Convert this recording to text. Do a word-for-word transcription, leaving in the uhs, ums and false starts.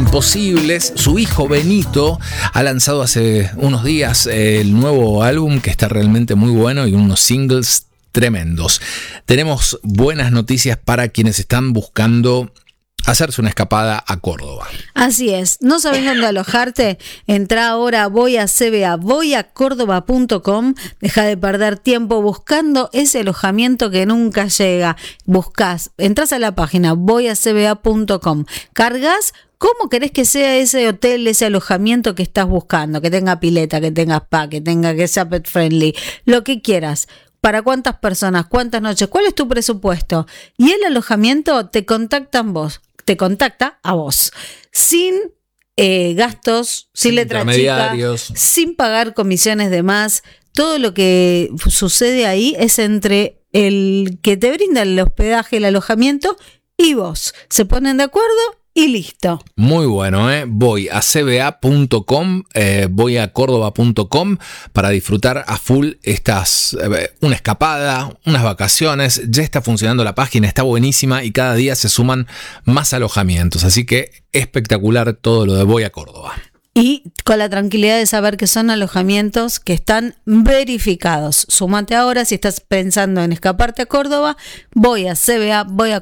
imposibles. Su hijo Benito ha lanzado hace unos días el nuevo álbum que está realmente muy bueno y unos singles tremendos. Tenemos buenas noticias para quienes están buscando hacerse una escapada a Córdoba. Así es, ¿no sabes dónde alojarte? Entrá ahora a voy a C B A, voy a córdoba punto com, deja de perder tiempo buscando ese alojamiento que nunca llega. Buscás, entrás a la página voy a C B A punto com, cargas cómo querés que sea ese hotel, ese alojamiento que estás buscando, que tenga pileta, que tenga spa, que tenga que sea pet friendly, lo que quieras. ¿Para cuántas personas? ¿Cuántas noches? ¿Cuál es tu presupuesto? Y el alojamiento te contactan vos, te contacta a vos, sin eh, gastos, sin, sin letra chica, sin pagar comisiones de más. Todo lo que sucede ahí es entre el que te brinda el hospedaje, el alojamiento y vos. Se ponen de acuerdo y listo. Muy bueno, ¿eh? Voy a C B A punto com, eh, voy a córdoba punto com para disfrutar a full estas, eh, una escapada, unas vacaciones. Ya está funcionando la página, está buenísima y cada día se suman más alojamientos. Así que espectacular todo lo de Voy a Córdoba. Y con la tranquilidad de saber que son alojamientos que están verificados. Sumate ahora si estás pensando en escaparte a Córdoba, voy a C B A, voy a